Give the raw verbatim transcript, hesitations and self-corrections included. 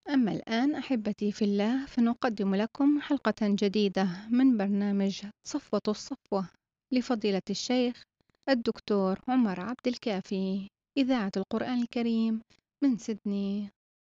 أما الآن أحبتي في الله فنقدم لكم حلقة جديدة من برنامج صفوة الصفوة لفضيلة الشيخ الدكتور عمر عبد الكافي إذاعة القرآن الكريم من سيدني